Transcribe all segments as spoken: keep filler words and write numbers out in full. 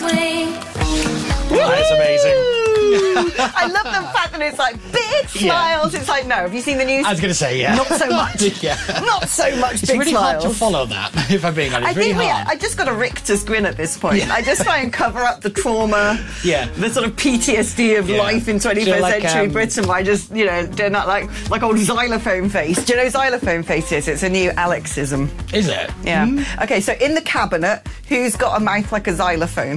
swing. That's amazing. I love the fact that it's like big smiles. Yeah. It's like, no, have you seen the news? I was going to say, yeah. Not so much. yeah. Not so much it's big really smiles. Hard to follow that, if I'm being honest. I It's really think we, hard. I just got a Richter's grin at this point. Yeah. I just try and cover up the trauma, yeah. the sort of P T S D of yeah. life in twenty-first like, century um, Britain by just, you know, doing that like, like old xylophone face. Do you know xylophone face is? It's a new Alexism. Is it? Yeah. Mm. Okay, so in the cabinet, who's got a mouth like a xylophone?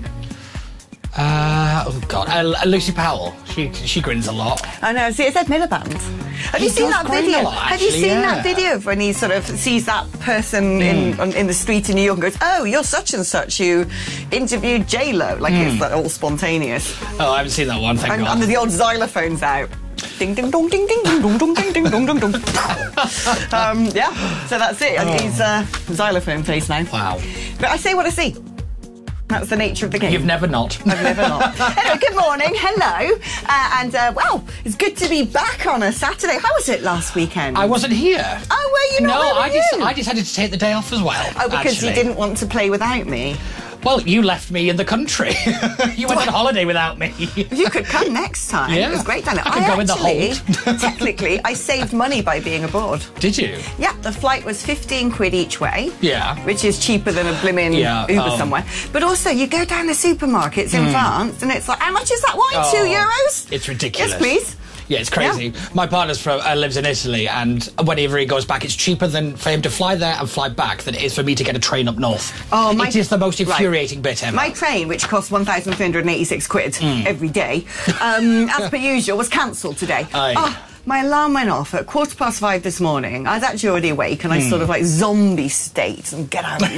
Uh, oh God, uh, Lucy Powell. She she grins a lot. I know. See, it's Ed Miliband. Have He you seen does that grin video? a lot, Have you actually, seen yeah. that video of when he sort of sees that person Mm. in on, in the street in New York and goes, "Oh, you're such and such who interviewed J Lo." Like Mm. it's like, all spontaneous. Oh, I haven't seen that one. Thank And, God. and the old xylophones out. Ding ding dong ding ding ding dong dong ding ding dong dong dong. um, yeah. So that's it. Oh. He's uh, xylophone face now. Wow. But I say what I see. That's the nature of the game. You've never not. I've never not. Anyway, good morning, hello, uh, and uh, wow, it's good to be back on a Saturday. How was it last weekend? I wasn't here. Oh, were you not? No, Where were I, just, you? I decided to take the day off as well. Oh, because actually. you didn't want to play without me. Well, you left me in the country. You went on holiday without me. You could come next time. Yeah. It was great down there. I could go in the actually, hold. technically, I saved money by being abroad. Did you? Yeah, the flight was fifteen quid each way. Yeah. Which is cheaper than a blimmin' Yeah, Uber um, somewhere. But also, you go down the supermarkets in Mm. France and it's like, how much is that wine? Oh, Two euros? It's ridiculous. Yes, please. Yeah, it's crazy. Yeah. My partner's from uh, lives in Italy, and whenever he goes back, it's cheaper than for him to fly there and fly back than it is for me to get a train up north. Oh, my, it is the most right. infuriating bit ever. My train, which cost one thousand three hundred eighty-six quid Mm. every day, um, as per usual, was cancelled today. Aye. Oh, my alarm went off at quarter past five this morning. I was actually already awake, and I Mm. sort of like zombie state and get out.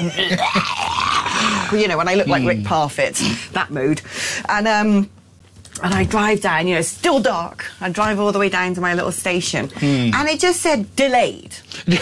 You know, when I look like Mm. Rick Parfitt, that mood, and um. And I drive down, you know, it's still dark. I drive all the way down to my little station. Mm. And it just said delayed.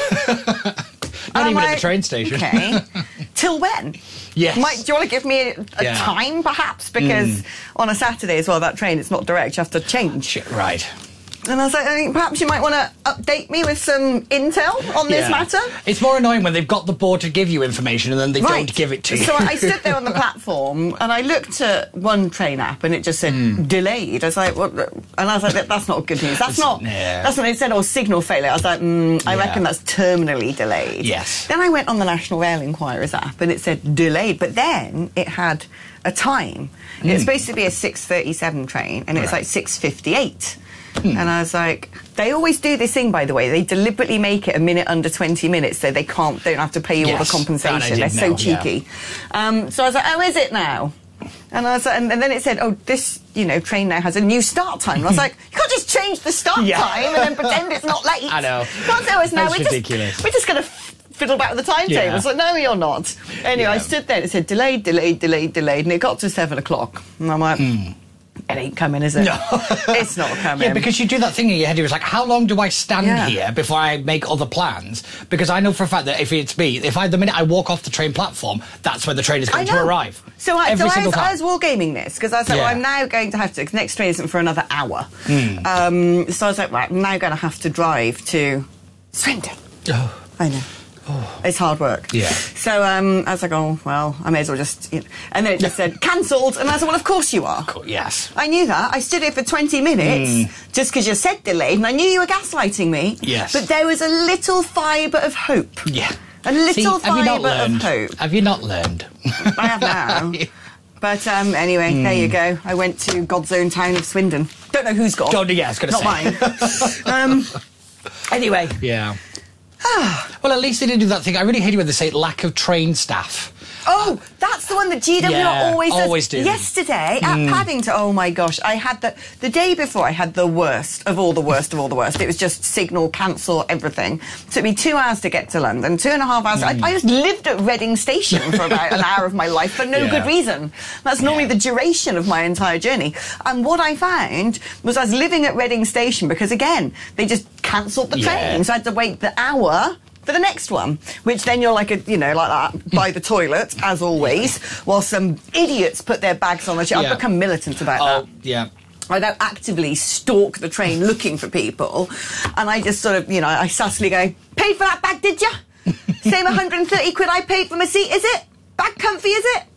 Not even like, at the train station. Okay. Till when? Yes. Might, do you want to give me a, a Yeah. time, perhaps? Because Mm. on a Saturday as well, that train, it's not direct. You have to change. Right. And I was like, I think perhaps you might want to update me with some intel on this Yeah. matter. It's more annoying when they've got the board to give you information and then they Right. don't give it to you. So I stood there on the platform and I looked at one train app and it just said Mm. delayed. I was like, what? the- And I was like, that's not good news. That's It's- not. yeah. That's what it said. Or signal failure. I was like, mm, I Yeah. reckon that's terminally delayed. Yes. Then I went on the National Rail Inquirers app and it said delayed, but then it had a time. Mm. It's supposed to be a six thirty-seven train and it's Right. like six fifty-eight. Hmm. And I was like, they always do this thing, by the way. They deliberately make it a minute under twenty minutes so they can't, they don't have to pay you all Yes, the compensation. that I did They're so know, yeah. cheeky. Um, so I was like, oh, is it now? And I was like, and, and then it said, oh, this, you know, train now has a new start time. And I was like, you can't just change the start Yeah. time and then pretend it's not late. I know. You can't tell us now. That's we're ridiculous. just, we're just going to fiddle back with the timetable. Yeah. It's like, no, you're not. Anyway, I Yeah. stood there and it said delayed, delayed, delayed, delayed. And it got to seven o'clock. And I'm like, it ain't coming, is it? No. It's not coming. Yeah, because you do that thing in your head. It was like, how long do I stand Yeah. here before I make other plans? Because I know for a fact that if it's me, if I the minute I walk off the train platform, that's when the train is I going to know. arrive. So I, Every so I, single was, time. I was wargaming this because I was like, Yeah. well, I'm now going to have to, 'cause next train isn't for another hour. Mm. Um, so I was like, right, I'm now going to have to drive to Swindon. Oh. I know. It's hard work. Yeah. So um, I was like, oh, well, I may as well just... You know. And then it just said, cancelled. And I was like, well, of course you are. Cool, yes. I knew that. I stood here for twenty minutes Mm. just because you said delayed, and I knew you were gaslighting me. Yes. But there was a little fibre of hope. Yeah. A little See, have you not fibre of learned? hope. Have you not learned? I have now. But um, anyway, Hmm. there you go. I went to God's own town of Swindon. Don't know who's got. God, yeah, I was going to Not say. mine. um, anyway. Yeah. Well, at least they didn't do that thing. I really hate it when they say lack of train staff. Oh, that's the one that G W R Yeah, always does. always do. Yesterday at Mm. Paddington, oh my gosh, I had the the day before I had the worst of all the worst of all the worst. It was just signal, cancel, everything. Took me two hours to get to London, two and a half hours. Mm. I, I just lived at Reading Station for about an hour of my life for no Yeah. good reason. That's normally Yeah. the duration of my entire journey. And what I found was I was living at Reading Station because, again, they just cancelled the Yeah. train. So I had to wait the hour for the next one, which then you're like, a, you know, like that, by the toilet, as always, while some idiots put their bags on the chair. Yeah. I've become militant about Oh, that. yeah. I don't actively stalk the train looking for people. And I just sort of, you know, I sassily go, paid for that bag, did you? Same one hundred thirty quid I paid for my seat, is it? Bag comfy, is it?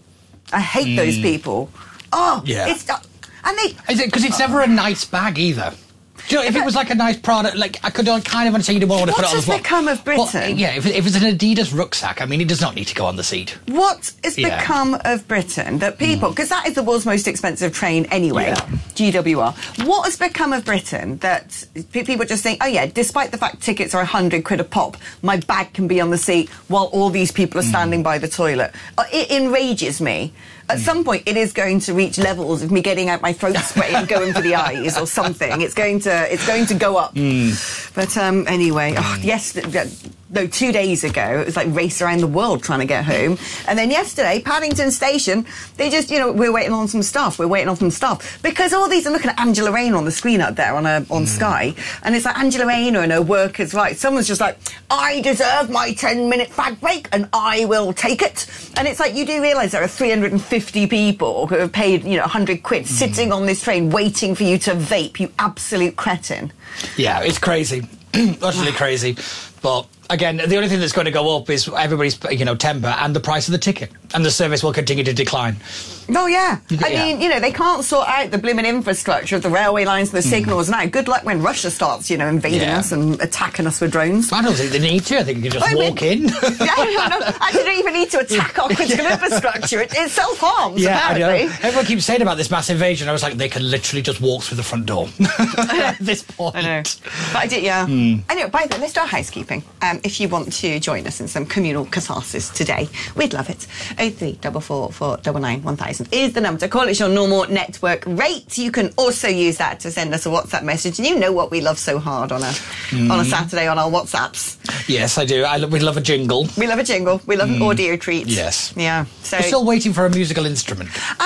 I hate mm. those people. Oh, yeah. It's, uh, and they... Is it because it's uh, never a nice bag either? Do you know, if it was like a nice product, like I could kind of understand you didn't want to put it on the floor. What has become of Britain? Well, yeah, if, if it's an Adidas rucksack, I mean, it does not need to go on the seat. What has yeah. become of Britain that people, because mm. that is the world's most expensive train anyway, yeah. G W R. What has become of Britain that people just think, oh yeah, despite the fact tickets are a hundred quid a pop, my bag can be on the seat while all these people are standing mm. by the toilet. It enrages me. At some point, it is going to reach levels of me getting out my throat spray and going for the eyes or something. It's going to, it's going to go up. Mm. But um, anyway, oh, yes, no, two days ago, it was like race around the world trying to get home. And then yesterday, Paddington Station, they just, you know, we're waiting on some stuff. We're waiting on some stuff because all these. I'm looking at Angela Rayner on the screen up there on a, on mm. Sky, and it's like Angela Rayner and her workers' rights. Someone's just like, I deserve my ten minute fag break, and I will take it. And it's like you do realise there are three hundred fifty people who have paid, you know, a hundred quid mm. sitting on this train waiting for you to vape. You absolute cretin. Yeah, it's crazy, utterly crazy, but. Again, the only thing that's going to go up is everybody's, you know, temper and the price of the ticket. And the service will continue to decline. Oh, yeah. I yeah. mean, you know, they can't sort out the blooming infrastructure of the railway lines and the signals mm. now. Good luck when Russia starts, you know, invading yeah. us and attacking us with drones. I don't think they need to. I think you can just I walk mean, in. yeah, no, no, actually, don't even need to attack our critical yeah. infrastructure. It, it self-harms, yeah, apparently. I know. Everyone keeps saying about this mass invasion. I was like, they can literally just walk through the front door at this point. I know. But I did, yeah. Mm. Anyway, by the way, let's do our housekeeping. Um, if you want to join us in some communal catharsis today, we'd love it. oh three four four four nine nine one thousand is the number to call. It's your normal network rate. You can also use that to send us a WhatsApp message, and you know what we love so hard on a mm. on a Saturday on our WhatsApps. Yes, I do. I lo we love a jingle. We love a jingle. We love mm. an audio treat. Yes. Yeah. So we're still waiting for a musical instrument.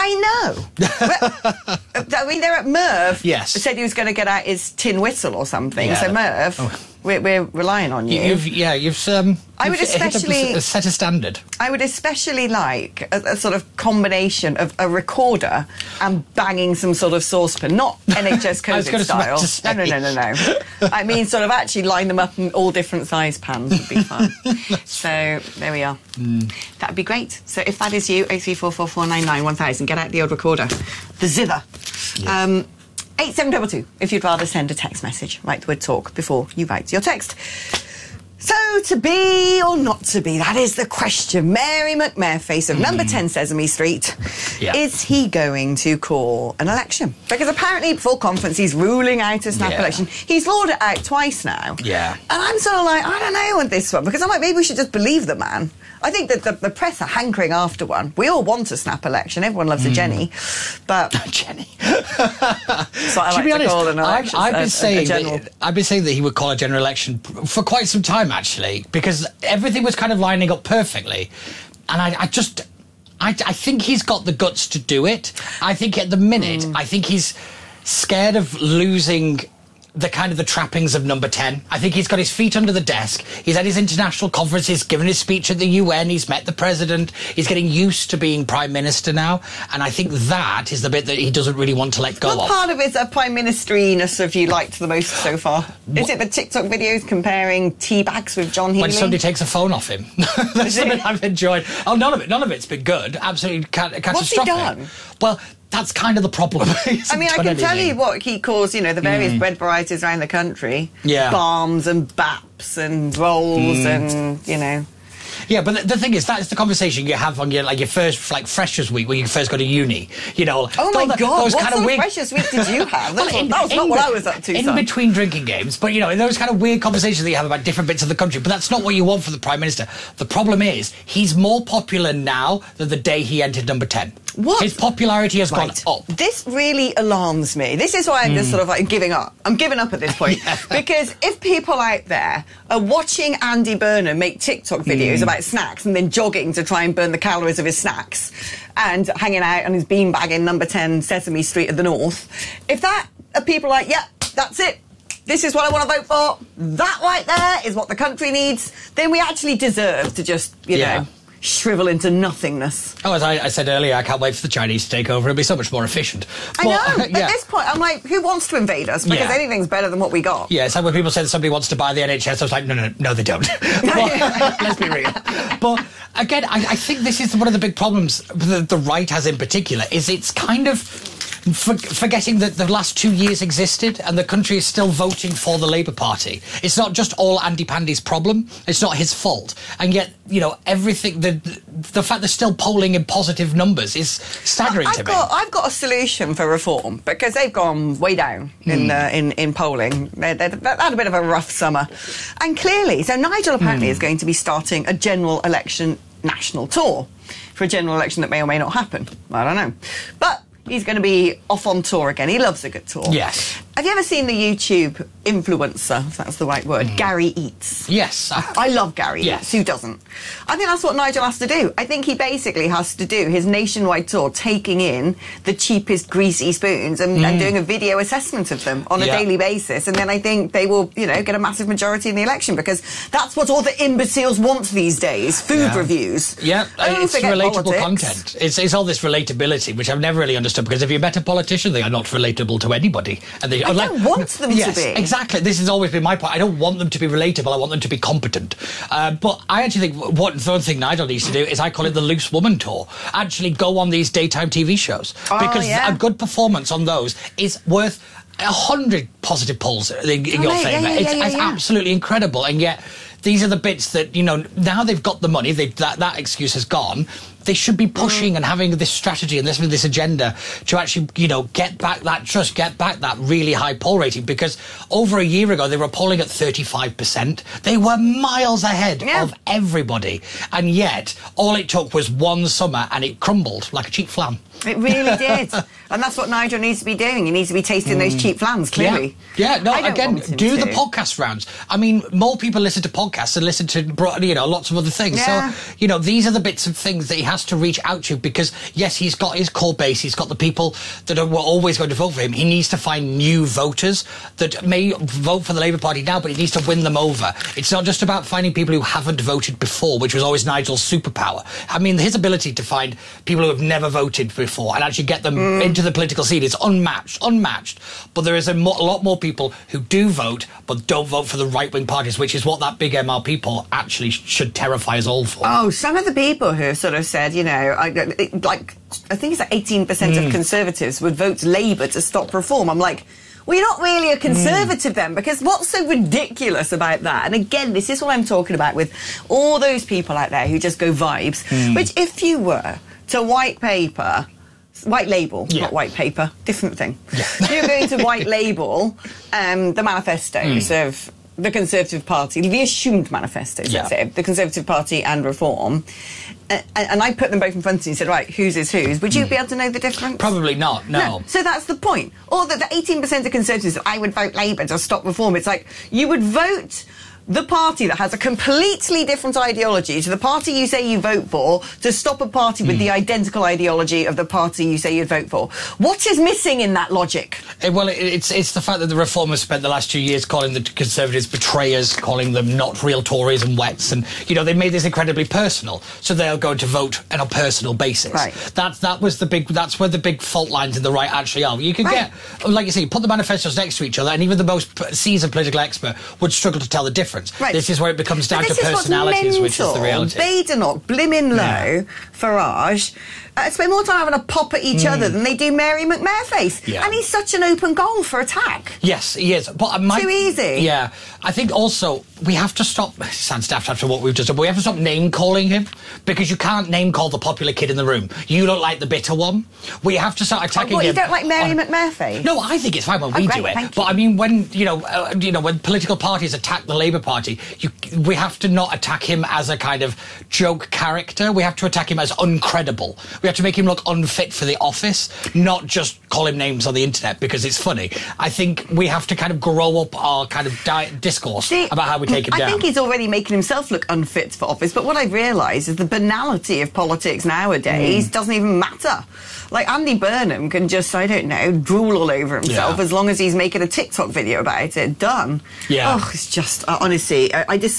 I know. but, I mean, they're at Merv. Yes. Said he was going to get out his tin whistle or something. Yeah. So Merv. Oh. We're, we're relying on you. You've, yeah, you've. Um, I would you've especially a, a set a standard. I would especially like a, a sort of combination of a recorder and banging some sort of saucepan, not N H S COVID style. No, no, no, no, no. I mean, sort of actually line them up in all different size pans would be fun. So there we are. Mm. That would be great. So if that is you, oh three four four four nine nine one thousand, get out the old recorder, the zither. Yes. Um, eight seven two two if you'd rather send a text message. Write the word talk before you write your text. So, to be or not to be, that is the question. Mary McMareface of mm. number ten Sesame Street. Yeah. Is he going to call an election? Because apparently, full conference, he's ruling out a snap yeah. election. He's ruled it out twice now. Yeah. And I'm sort of like, I don't know on this one, because I'm like, maybe we should just believe the man. I think that the, the press are hankering after one. We all want a snap election. Everyone loves mm. a Jenny. But Jenny. So I to like be to honest, call an election. I've, I've, been a, saying a that, I've been saying that he would call a general election for quite some time, actually, because everything was kind of lining up perfectly. And I, I just... I, I think he's got the guts to do it. I think at the minute, mm. I think he's scared of losing the kind of the trappings of number ten. I think he's got his feet under the desk. He's had his international conferences, given his speech at the U N, he's met the president, he's getting used to being prime minister now, and I think that is the bit that he doesn't really want to let go what of. What part of his uh, prime ministeriness have you liked the most so far? What? Is it the TikTok videos comparing tea bags with John Healey? When somebody takes a phone off him. That's something I've enjoyed. Oh, none of it. None of it's been good. Absolutely ca catastrophic. What's he done? Well, that's kind of the problem. I mean, I can anything. tell you what he calls, you know, the various mm. bread varieties around the country. Yeah. Balms and baps and rolls mm. and, you know. Yeah, but the, the thing is, that's the conversation you have on your like your first like freshers week when you first go to uni. You know. Oh my the, God! Those what kind sort of weird... of freshers week did you have? That, well, in, that was in, not what I was up to. In son. between drinking games, but you know, those kind of weird conversations that you have about different bits of the country. But that's not what you want for the Prime Minister. The problem is, he's more popular now than the day he entered number ten. What? His popularity has right. gone up. This really alarms me. This is why I'm mm. just sort of like giving up. I'm giving up at this point. yeah. Because if people out there are watching Andy Burnham make TikTok videos mm. about snacks and then jogging to try and burn the calories of his snacks and hanging out on his beanbag in number ten Sesame Street of the North, if that are people like, yeah, that's it. This is what I want to vote for. That right there is what the country needs. Then we actually deserve to just, you yeah. know, shrivel into nothingness. Oh, as I, I said earlier, I can't wait for the Chinese to take over. It'll be so much more efficient. I But, know. uh, yeah. At this point, I'm like, who wants to invade us? Because Yeah. anything's better than what we got. Yeah, it's like when people say that somebody wants to buy the N H S, I was like, no, no, no, they don't. But, let's be real. But again, I, I think this is one of the big problems the, the right has in particular, is it's kind of for, forgetting that the last two years existed and the country is still voting for the Labour Party. It's not just all Andy Pandy's problem. It's not his fault. And yet, you know, everything, the the fact they're still polling in positive numbers is staggering I've to got, me. I've got a solution for reform, because they've gone way down in uh, in, in polling. They, they, they had a bit of a rough summer. And clearly, so Nigel apparently is going to be starting a general election national tour for a general election that may or may not happen. I don't know. But he's going to be off on tour again. He loves a good tour. Yes. Have you ever seen the YouTube influencer, if that's the right word, mm. Gary Eats? Yes. I love Gary Yes. Eats. Who doesn't? I think that's what Nigel has to do. I think he basically has to do his nationwide tour, taking in the cheapest greasy spoons and, mm. and doing a video assessment of them on a Yeah. daily basis. And then I think they will, you know, get a massive majority in the election, because that's what all the imbeciles want these days, food Yeah. reviews. Yeah, Oh, it's forget relatable politics. content. It's, it's all this relatability, which I've never really understood, because if you met a politician, they are not relatable to anybody. And they, I don't want them yes, to be. Exactly. This has always been my point. I don't want them to be relatable. I want them to be competent. Uh, but I actually think what the one thing Nigel needs to do is, I call it the Loose Woman Tour. Actually go on these daytime T V shows. Oh, because yeah. a good performance on those is worth a hundred positive polls in, in Oh, your mate, yeah, favour. yeah, it's yeah, it's yeah. absolutely incredible. And yet, these are the bits that, you know, now they've got the money, they, that, that excuse has gone. They should be pushing Mm. and having this strategy and this this agenda to actually, you know, get back that trust, get back that really high poll rating. Because over a year ago, they were polling at thirty-five percent. They were miles ahead Yeah. of everybody. And yet, all it took was one summer and it crumbled like a cheap flan. It really did. And that's what Nigel needs to be doing. He needs to be tasting those cheap flans, clearly. Yeah, yeah. No, I don't again, want him do to. the podcast rounds. I mean, more people listen to podcasts and listen to, bro- you know, lots of other things. Yeah. So, you know, these are the bits of things that he has to reach out to, because, yes, he's got his core base. He's got the people that are were always going to vote for him. He needs to find new voters that may vote for the Labour Party now, but he needs to win them over. It's not just about finding people who haven't voted before, which was always Nigel's superpower. I mean, his ability to find people who have never voted before and actually get them mm. into the political scene is unmatched, unmatched. But there is a, mo- a lot more people who do vote, but don't vote for the right-wing parties, which is what that big M R P poll actually sh- should terrify us all for. Oh, some of the people who have sort of said, you know, I, it, like, I think it's like eighteen percent mm. of Conservatives would vote Labour to stop reform. I'm like, well, you're not really a Conservative mm. then, because what's so ridiculous about that? And again, this is what I'm talking about with all those people out there who just go vibes, mm. which if you were to white paper... White label, yeah. not white paper, different thing. Yeah. You're going to white label um, the manifestos mm. of the Conservative Party, the assumed manifestos, yeah. let's say, the Conservative Party and Reform, uh, and I put them both in front of you and said, right, whose is whose? Would you mm. be able to know the difference? Probably not, no. no. So that's the point. Or that the eighteen percent of Conservatives, I would vote Labour to stop Reform. It's like, you would vote the party that has a completely different ideology to the party you say you vote for to stop a party with mm. the identical ideology of the party you say you'd vote for. What is missing in that logic? It, well, it, it's it's the fact that the Reformers spent the last two years calling the Conservatives betrayers, calling them not real Tories and wets, and, you know, they made this incredibly personal, so they'll go to vote on a personal basis. Right. That, that was the big, that's where the big fault lines in the right actually are. You could right. get, like you say, put the manifestos next to each other, and even the most seasoned political expert would struggle to tell the difference. Right. This is where it becomes down but to this personalities, is which is the reality. Badenoch, Blimmin Low, Yeah. Farage, uh, spend more time having a pop at each mm. other than they do Mary McMareface. Yeah. And he's such an open goal for attack. Yes, he is. But my, Too easy. Yeah. I think also we have to stop, it sounds daft after what we've just done, but we have to stop name-calling him, because you can't name-call the popular kid in the room. You don't like the bitter one. We have to start attacking oh, what, him. You don't like Mary on, McMareface? No, I think it's fine when we oh, great, do it. thank But you. I mean, when, you know, uh, you know, when political parties attack the Labour Party, you, we have to not attack him as a kind of joke character. We have to attack him as uncredible. We have to make him look unfit for the office, not just call him names on the internet because it's funny. I think we have to kind of grow up our kind of di- discourse See, about how we take him I down. I think he's already making himself look unfit for office, but what I've realised is the banality of politics nowadays mm. doesn't even matter. Like, Andy Burnham can just, I don't know, drool all over himself yeah. as long as he's making a TikTok video about it. Done. Yeah. Oh, it's just, uh, honestly, I, I despair.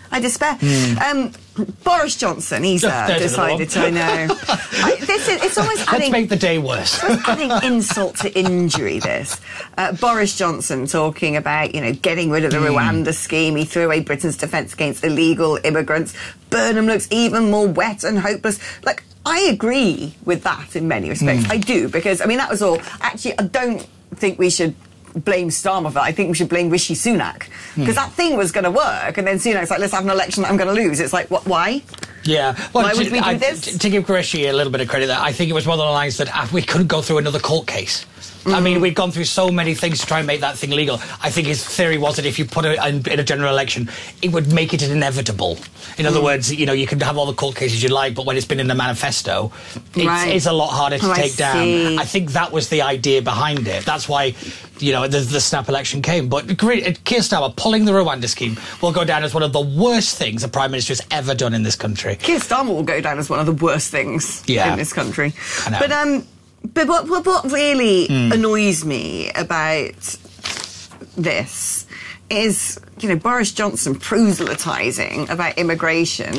I despair. Mm. Um, Boris Johnson, he's uh, decided to, I know. I, this is, it's almost Let's adding, make the day worse. It's adding insult to injury, this. Uh, Boris Johnson talking about, you know, getting rid of the mm. Rwanda scheme. He threw away Britain's defence against illegal immigrants. Burnham looks even more wet and hopeless. Like, I agree with that in many respects. Mm. I do, because, I mean, that was all. Actually, I don't think we should blame Starmer for that. I think we should blame Rishi Sunak, because mm. that thing was going to work, and then Sunak's like, let's have an election that I'm going to lose. It's like, what? Why? Yeah. Well, why to, would we do I, this? To, to give Rishi a little bit of credit there, I think it was one of the lines that uh, we couldn't go through another court case. Mm. I mean, we'd gone through so many things to try and make that thing legal. I think his theory was that if you put it in, in a general election, it would make it inevitable. In other mm. words, you know, you can have all the court cases you like, but when it's been in the manifesto, it's, right. it's a lot harder to oh, take I down. see. I think that was the idea behind it. That's why, you know, the, the snap election came. But Keir Starmer pulling the Rwanda scheme will go down as one of the worst things a Prime Minister has ever done in this country. Keir Starmer will go down as one of the worst things yeah. in this country. I know. But, um... But what, what, what really mm. annoys me about this is, you know, Boris Johnson proselytising about immigration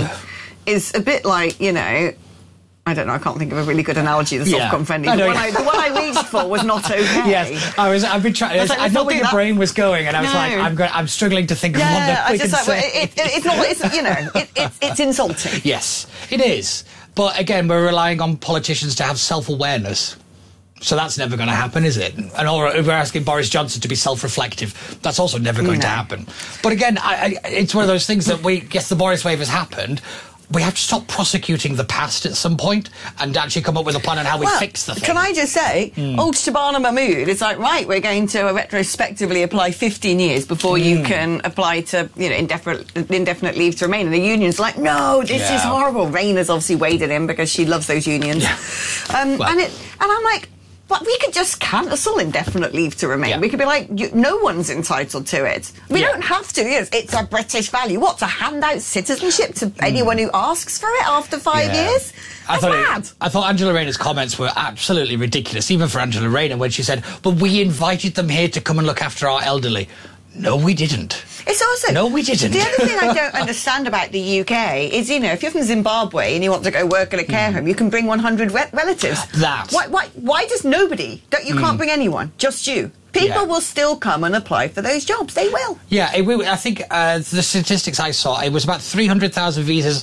is a bit like, you know, I don't know, I can't think of a really good analogy that's yeah. Ofcom friendly. The, one I, the one I reached for was not okay. Yes, I was. I've been trying. I, like, I know where your that. brain was going, and I was no. like, I'm going. I'm struggling to think yeah, of one that I we just can like, say. It, it, it's not. It's, you know, it, it, it's insulting. Yes, it is. But again, we're relying on politicians to have self-awareness. So that's never going to happen, is it? And or we're asking Boris Johnson to be self-reflective. That's also never going no. to happen. But again, I, I, it's one of those things that we, yes, the Boris wave has happened. We have to stop prosecuting the past at some point and actually come up with a plan on how we well, fix the thing. Can I just say, mm. old Shabana Mahmood is like, right, we're going to retrospectively apply fifteen years before mm. you can apply to, you know, indefinite, indefinite leave to remain. And the union's like, no, this yeah. is horrible. Rayna's obviously waded in because she loves those unions. Yeah. Um, well. and, it, and I'm like, but we could just cancel indefinite leave to remain. Yeah. We could be like, you, no one's entitled to it. We yeah. don't have to. Yes, it's a British value. What, to hand out citizenship to mm. anyone who asks for it after five yeah. years? I That's thought, mad. it, I thought Angela Rayner's comments were absolutely ridiculous, even for Angela Rayner, when she said, but we invited them here to come and look after our elderly. No, we didn't. It's also... No, we didn't. The other thing I don't understand about the U K is, you know, if you're from Zimbabwe and you want to go work at a care mm. home, you can bring one hundred re relatives. That. Why, why, why does nobody... Don't, you mm. can't bring anyone, just you. People yeah. will still come and apply for those jobs. They will. Yeah, it, I think uh, the statistics I saw, it was about three hundred thousand visas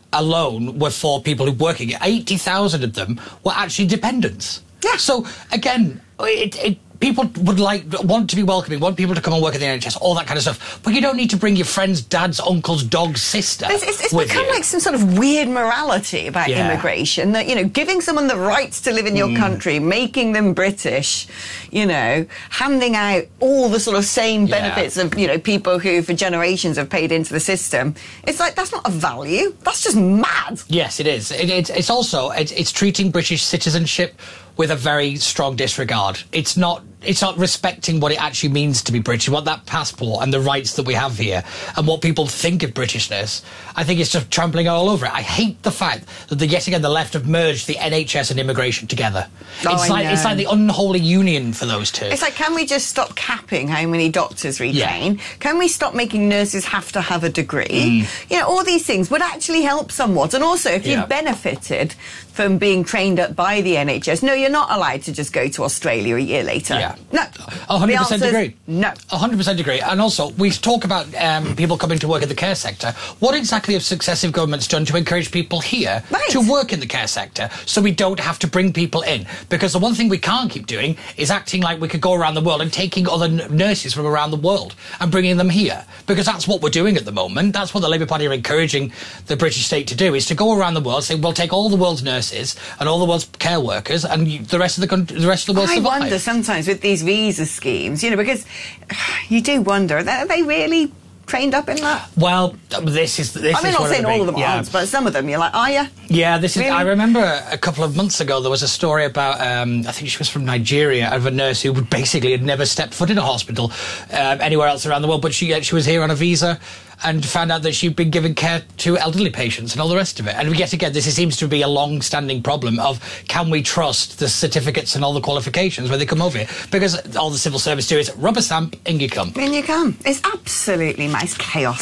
alone were for people who were working. eighty thousand of them were actually dependents. Yeah. So, again, it... it people would like want to be welcoming, want people to come and work at the N H S, all that kind of stuff. But you don't need to bring your friend's dad's uncle's dog's sister. It's, it's, it's with become you. like some sort of weird morality about yeah. immigration. That, you know, giving someone the rights to live in your mm. country, making them British, you know, handing out all the sort of same benefits yeah. of, you know, people who for generations have paid into the system. It's like, that's not a value. That's just mad. Yes, it is. It, it, it's also it's, it's treating British citizenship with a very strong disregard. It's not it's not respecting what it actually means to be British, what that passport and the rights that we have here, and what people think of Britishness. I think it's just trampling all over it. I hate the fact that the, yet again the left have merged the N H S and immigration together. Oh, it's I like know. it's like the unholy union for those two. It's like, can we just stop capping how many doctors retrain? Yeah. Can we stop making nurses have to have a degree? Mm. You know, all these things would actually help somewhat. And also, if Yeah. you benefited from being trained up by the N H S, no, you're not allowed to just go to Australia a year later. Yeah. No. one hundred percent The answer's agree. No. one hundred percent agree. And also, we talk about um, people coming to work in the care sector. What exactly have successive governments done to encourage people here Right. to work in the care sector so we don't have to bring people in? Because the one thing we can't keep doing is acting like we could go around the world and taking other n nurses from around the world and bringing them here. Because that's what we're doing at the moment. That's what the Labour Party are encouraging the British state to do, is to go around the world, say, we'll take all the world's nurses and all the world's care workers, and you, the rest of the country, the rest of the world I survive. wonder sometimes with these visa schemes, you know, because you do wonder, are they really trained up in that? Well, this is this I mean, is not one saying of the all big- of them yeah. aren't, but some of them, you're like, are you? Yeah, this is. Really? I remember a couple of months ago there was a story about. Um, I think she was from Nigeria, of a nurse who would basically had never stepped foot in a hospital uh, anywhere else around the world, but she uh, she was here on a visa and found out that she'd been giving care to elderly patients and all the rest of it. And yet again, this seems to be a long-standing problem of, can we trust the certificates and all the qualifications when they come over here? Because all the civil service do is rubber stamp, in you come. In you come. It's absolutely mad. It's chaos.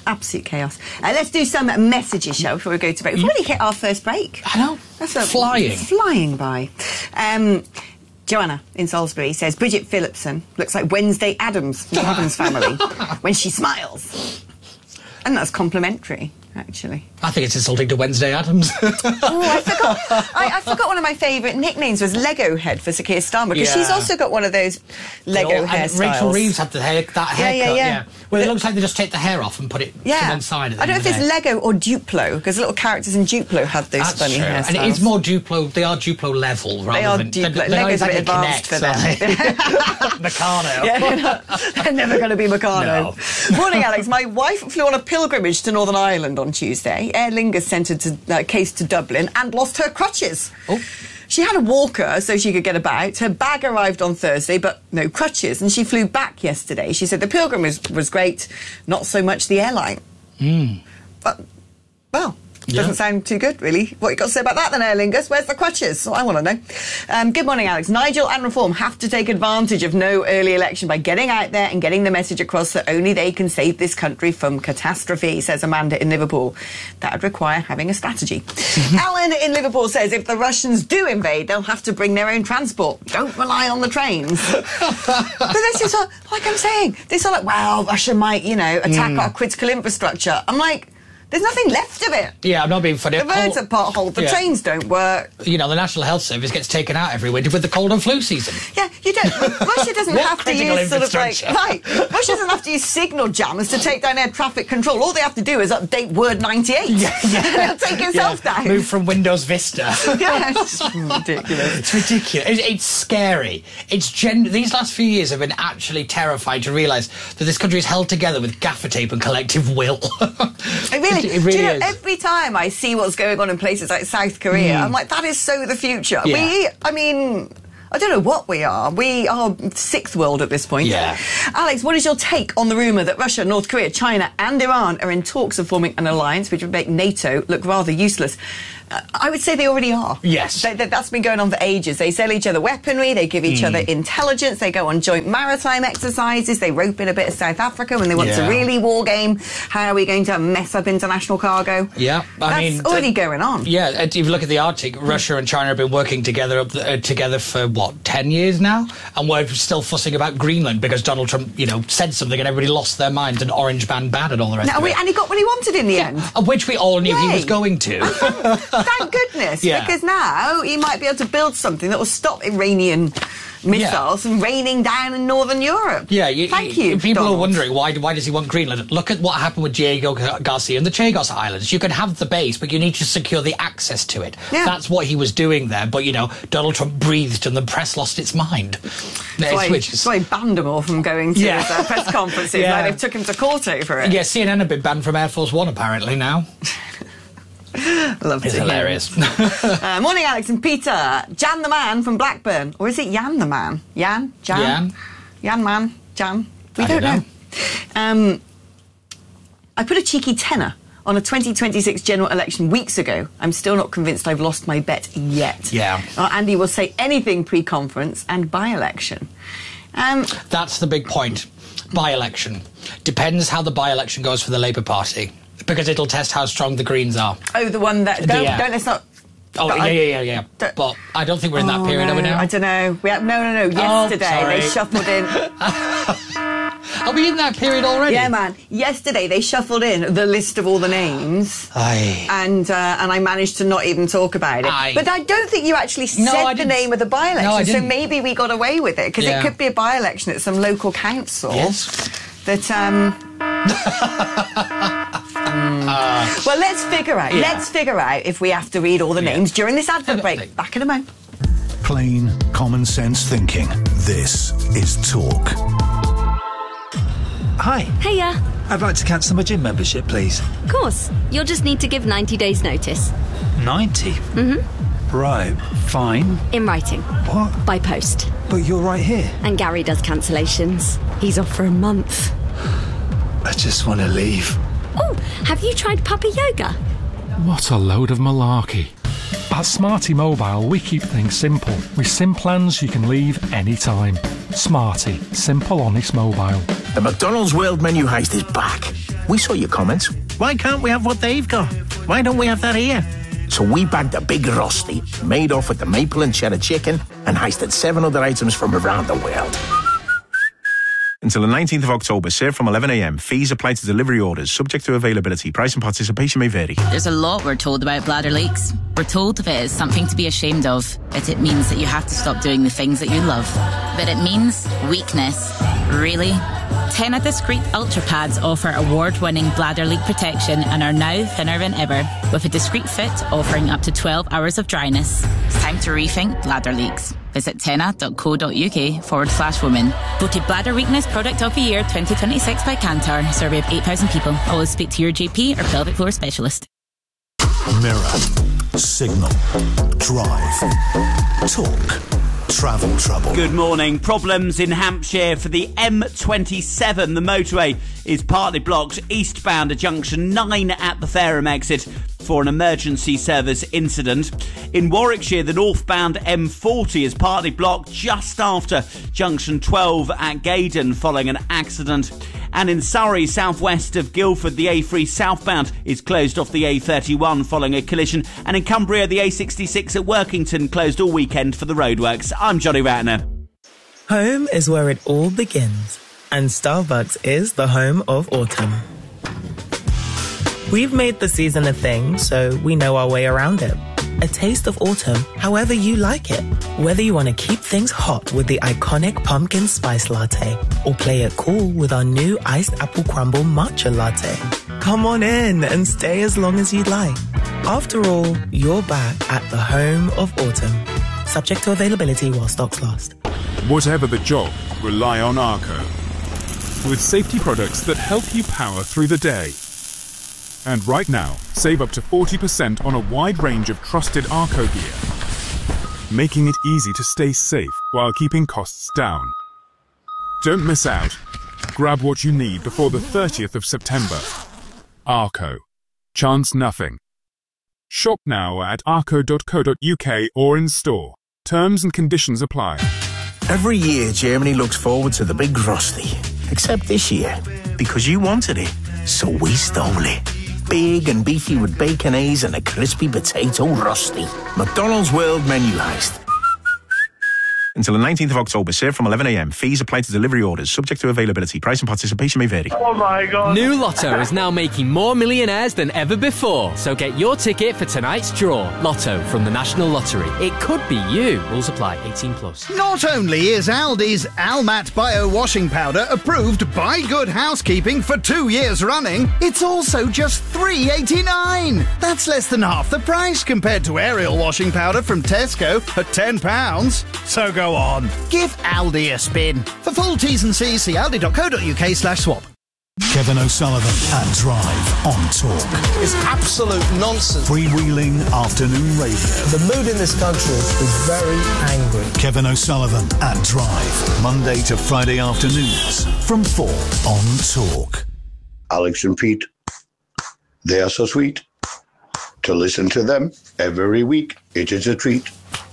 Absolute chaos. Uh, let's do some messages, shall we, before we go to break. We've already hit our first break. I know. That's a, flying. Flying by. Um, Joanna in Salisbury says, Bridget Phillipson looks like Wednesday Addams from the Addams Family when she smiles. And that's complimentary, actually. I think it's insulting to Wednesday Addams. Oh, I forgot. I, I forgot one of my favourite nicknames was Lego Head for Sakir Starmer, because Yeah. she's also got one of those Lego Oh, and hairstyles. Rachel Reeves had the hair, that Yeah, haircut, yeah, yeah. Well, it looks like they just take the hair off and put it Yeah. to one side. At the I don't know end if of it's the day. Lego or Duplo, because little characters in Duplo had those That's funny true. hairstyles. And it's more Duplo, they are Duplo level rather They are than... Duplo. they're- they're not Lego's a bit exactly advanced for Kinects, them. are they? Meccano. Yeah, they're, not, they're never going to be Meccano. Morning, Alex. My wife flew on a pilgrimage to Northern Ireland on Tuesday. Aer Lingus sent her to, uh, case to Dublin and lost her crutches. Oh. She had a walker so she could get about. Her bag arrived on Thursday, but no crutches, and she flew back yesterday. She said the pilgrim was, was great, not so much the airline. Mm. But, well... Yeah. Doesn't sound too good, really. What you got to say about that then, Aer Lingus? Where's the crutches? I want to know. Um, good morning, Alex. Nigel and Reform have to take advantage of no early election by getting out there and getting the message across that only they can save this country from catastrophe, says Amanda in Liverpool. That would require having a strategy. Alan in Liverpool says if the Russians do invade, they'll have to bring their own transport. Don't rely on the trains. But this is, what, like I'm saying, this is like, well, Russia might, you know, attack mm. our critical infrastructure. I'm like... There's nothing left of it. Yeah, I'm not being funny. The roads are potholed, the yeah. trains don't work. You know, the National Health Service gets taken out every winter with the cold and flu season. Yeah, you don't... Russia doesn't What have to use sort of like... Right, Russia doesn't have to use signal jammers to take down air traffic control. All they have to do is update Word ninety-eight. Yeah, yeah. It'll take itself yeah. down. Move from Windows Vista. Yeah, it's ridiculous. It's ridiculous. It's, it's scary. It's gen- These last few years have been actually terrifying to realise that this country is held together with gaffer tape and collective will. It really, it, it really do you know, is. Every time I see what's going on in places like South Korea, Mm. I'm like, that is so the future. Yeah. We, I mean... I don't know what we are. We are sixth world at this point. Yeah. Alex, what is your take on the rumour that Russia, North Korea, China and Iran are in talks of forming an alliance which would make NATO look rather useless? Uh, I would say they already are. Yes. They, they, that's been going on for ages. They sell each other weaponry, they give each mm. other intelligence, they go on joint maritime exercises, they rope in a bit of South Africa when they want yeah. to really war game. How are we going to mess up international cargo? Yeah, I that's mean... already uh, going on. Yeah, if you look at the Arctic, Russia and China have been working together up the, uh, together for, what, ten years now? And we're still fussing about Greenland because Donald Trump, you know, said something and everybody lost their minds and Orange Man bad and all the rest no, of we, it. And he got what he wanted in the yeah, end. Which we all knew Yay. he was going to. Thank goodness, yeah. because now he might be able to build something that will stop Iranian missiles yeah. from raining down in Northern Europe. Yeah, you, Thank you, People Donald. are wondering, why why does he want Greenland? Look at what happened with Diego Garcia and the Chagos Islands. You can have the base, but you need to secure the access to it. Yeah. That's what he was doing there. But, you know, Donald Trump breathed and the press lost its mind. That's why, Which that's why he banned them all from going to Yeah. his uh, press conferences. Yeah. Like they've took him to court over it. Yeah, C N N have been banned from Air Force One, apparently, now. Love It's to hear hilarious. it. uh, morning, Alex and Peter. Jan the Man from Blackburn. Or is it Jan the Man? Jan? Jan? Jan? Jan Man? Jan? We I don't, don't know. Um, I put a cheeky tenner on a twenty twenty-six general election weeks ago. I'm still not convinced I've lost my bet yet. Yeah. Uh, Andy will say anything pre-conference and by-election. Um, That's the big point. By-election. Depends how the by-election goes for the Labour Party. Because it'll test how strong the Greens are. oh, the one that... Don't, yeah. don't let's not... Oh, but yeah, I- yeah, yeah, yeah. don't- But I don't think we're in that Oh, period, no, are we now? I don't know. We have, no, no, no. Yesterday sorry. they shuffled in... Are we in that period already? Yeah, man. Yesterday they shuffled in the list of all the names. Aye. And uh, and I managed to not even talk about it. Aye. But I don't think you actually No, said I the didn't. name of the by-election. No, I so didn't. maybe we got away with it. Because Yeah. it could be a by-election at some local council. Yes. That, um... mm. Well, let's figure out. Yeah. Let's figure out if we have to read all the Yeah. names during this advert break. Back in a moment. Plain common sense thinking. This is Talk. Hi, Hiya. I'd like to cancel my gym membership, please. Of course. You'll just need to give ninety days notice. ninety? Mm-hmm. Right, fine. In writing. What? By post. But you're right here. And Gary does cancellations. He's off for a month. I just want to leave. Oh, have you tried puppy yoga? What a load of malarkey. At Smarty Mobile, we keep things simple. With SIM plans you can leave anytime. Smarty. Simple, honest mobile. The McDonald's World Menu Heist is back. We saw your comments. Why can't we have what they've got? Why don't we have that here? So we bagged a big Rusty, made off with the maple and cheddar chicken, and heisted seven other items from around the world. Until the nineteenth of October, served from eleven a m. Fees apply to delivery orders, subject to availability. Price and participation may vary. There's a lot we're told about bladder leaks. We're told if it is something to be ashamed of, that it means that you have to stop doing the things that you love. But it means weakness. Really? Tena Discreet Ultra Pads offer award-winning bladder leak protection and are now thinner than ever, with a discreet fit offering up to twelve hours of dryness. It's time to rethink bladder leaks. Visit tena.co.uk forward slash women. Voted Bladder Weakness Product of the Year twenty twenty-six by Kantar. Survey of eight thousand people. Always speak to your G P or pelvic floor specialist. Mirror, Signal, Drive, Talk, Travel Trouble. Good morning. Problems in Hampshire for the M twenty-seven. The motorway is partly blocked eastbound at junction nine at the Fareham exit for an emergency service incident. In Warwickshire, the northbound M forty is partly blocked just after junction twelve at Gaydon following an accident. And in Surrey, southwest of Guildford, the A three southbound is closed off the A thirty-one following a collision. And in Cumbria, the A sixty-six at Workington closed all weekend for the roadworks. I'm Johnny Ratner. Home is where it all begins, and Starbucks is the home of autumn. We've made the season a thing, so we know our way around it. A taste of autumn, however you like it. Whether you want to keep things hot with the iconic pumpkin spice latte, or play it cool with our new iced apple crumble matcha latte. Come on in and stay as long as you'd like. After all, you're back at the home of autumn. Subject to availability while stocks last. Whatever the job, rely on Arco. With safety products that help you power through the day. And right now, save up to forty percent on a wide range of trusted Arco gear, making it easy to stay safe while keeping costs down. Don't miss out. Grab what you need before the thirtieth of September. Arco. Chance nothing. Shop now at arco dot co dot uk or in store. Terms and conditions apply. Every year, Germany looks forward to the big Rusty. Except this year, because you wanted it, so we stole it. Big and beefy with baconaise and a crispy potato Rusty. McDonald's World Menu Heist. Until the nineteenth of October, served from eleven a m. Fees apply to delivery orders, subject to availability. Price and participation may vary. Oh my God. New Lotto is now making more millionaires than ever before. So get your ticket for tonight's draw. Lotto from the National Lottery. It could be you. Rules apply. eighteen plus. Not only is Aldi's Almat Bio Washing Powder approved by Good Housekeeping for two years running, it's also just three eighty-nine. That's less than half the price compared to Ariel Washing Powder from Tesco at ten pounds. So go on, give Aldi a spin. For full T's and C's, see aldi dot co dot uk slash swap. Kevin O'Sullivan at Drive on Talk. It's absolute nonsense. Freewheeling afternoon radio. The mood in this country is very angry. Kevin O'Sullivan at Drive, Monday to Friday afternoons from four on Talk. Alex and Pete, they are so sweet. To listen to them every week, it is a treat.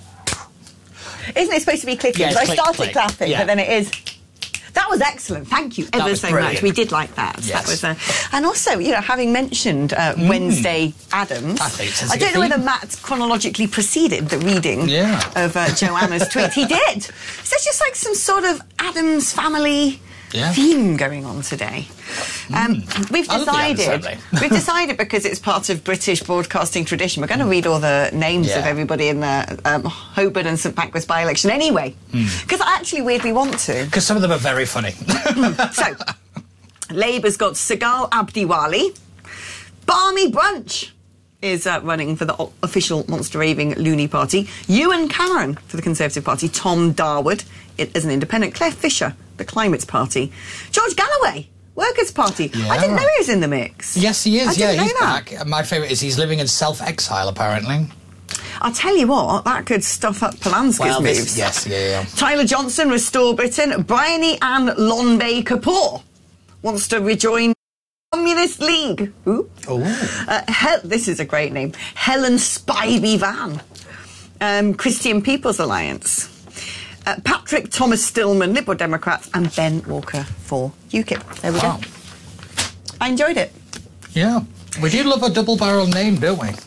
Isn't it supposed to be clicking? Yeah, so I click, started click. clapping, Yeah. but then it is. That was excellent. Thank you That ever was so brilliant. much. We did like that. Yes. That was, uh, and also, you know, having mentioned uh, mm. Wednesday Addams, I, think it's I don't know theme. whether Matt chronologically preceded the reading yeah. of uh, Joanna's tweet. He did. So there's just like some sort of Addams family yeah. theme going on today. Um, mm. We've I love the Addams decided. family. we've decided because it's part of British broadcasting tradition. We're going to read all the names Yeah. of everybody in the um, Holborn and St Pancras by-election anyway, because I actually weirdly want to. Because some of them are very funny. So, Labour's got Sagal Abdiwali. Barmy Brunch is uh, running for the o- official Monster Raving Loony Party. Ewan Cameron for the Conservative Party. Tom Darwood it, as an independent. Claire Fisher, the Climates Party. George Galloway, Workers' Party. Yeah. I didn't know he was in the mix. Yes, he is. I Yeah, didn't he's know that. back. My favourite is he's living in self-exile, apparently. I'll tell you what, that could stuff up Polanski's Well, this- moves. yes, yeah, yeah. Tyler Johnson, Restore Britain. Bryony Ann Lonbay Kapoor wants to rejoin Communist League. Ooh. Oh. Uh, Hel- this is a great name. Helen Spivey Van. Um, Christian People's Alliance. Uh, Patrick Thomas Stillman, Liberal Democrats, and Ben Walker for UKIP. There we Wow. go. I enjoyed it. Yeah. We do love a double-barrel name, don't we?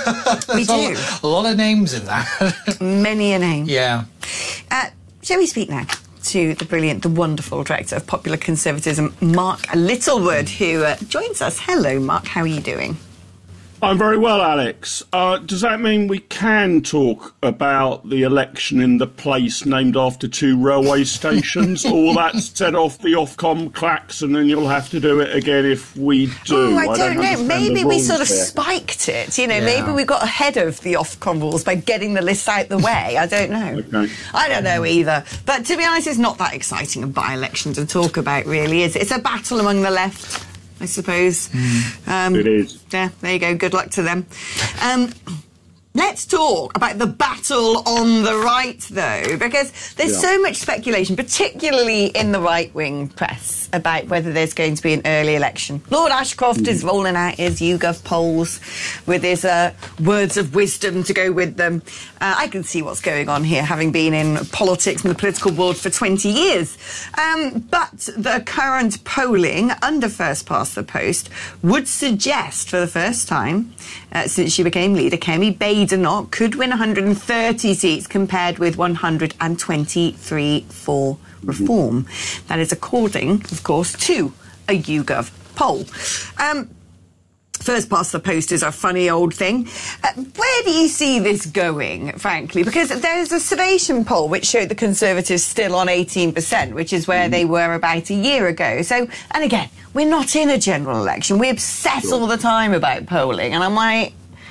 We do. A, a lot of names in that. Many a name. Yeah. Uh, shall we speak now to the brilliant, the wonderful director of Popular Conservatism, Mark Littlewood, who uh, joins us. Hello, Mark. How are you doing? I'm very well, Alex. Uh, does that mean we can talk about the election in the place named after two railway stations? Or will that set off the Ofcom clacks and then you'll have to do it again if we do? Oh, I, I don't, don't know. Maybe we sort of here. spiked it. You know, Yeah. maybe we got ahead of the Ofcom rules by getting the list out the way. I don't know. Okay. I don't know either. But to be honest, it's not that exciting a by-election to talk about, really, is it? It's a battle among the left, I suppose. Mm. Um, It is. Yeah, there you go. Good luck to them. Um, let's talk about the battle on the right, though, because there's Yeah. so much speculation, particularly in the right-wing press, about whether there's going to be an early election. Lord Ashcroft Mm. is rolling out his YouGov polls with his uh, words of wisdom to go with them. Uh, I can see what's going on here, having been in politics and the political world for twenty years. Um, but the current polling under First Past the Post would suggest, for the first time uh, since she became leader, Kemi Badenoch could win one hundred thirty seats compared with one hundred twenty-three for Reform. That is according, of course, to a YouGov poll. Um, First Past the Post is a funny old thing. Uh, where do you see this going, frankly? Because there's a Survation poll which showed the Conservatives still on eighteen percent, which is where they were about a year ago. So, and again, we're not in a general election. We obsess all the time about polling, and I'm like,